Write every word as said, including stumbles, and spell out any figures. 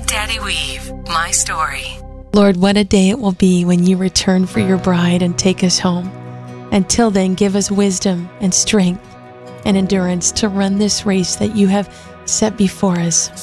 Daddy Weave, my story. Lord, what a day it will be when you return for your bride and take us home. Until then, give us wisdom and strength and endurance to run this race that you have set before us.